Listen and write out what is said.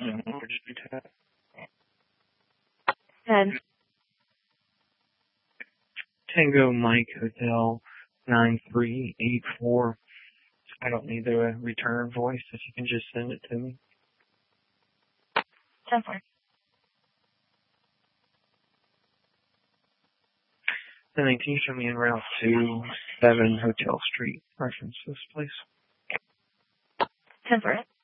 10. Tango Mike Hotel 9384. I don't need the return voice. If you can just send it to me. 10-4. And then can you show me en route to 7 Hotel Street? Reference this, please. 10-4.